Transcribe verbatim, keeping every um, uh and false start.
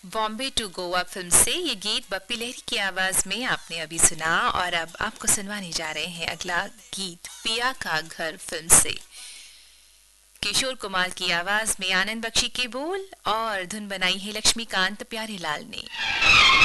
Bombay to Goa film से ये गीत बप्पी लहरी की आवाज में आपने अभी सुना। और अब आपको सुनवाने जा रहे हैं अगला गीत पिया का घर फिल्म से। किशोर कुमार की आवाज में आनंद बख्शी के बोल और धुन बनाई है लक्ष्मीकांत प्यारेलाल ने।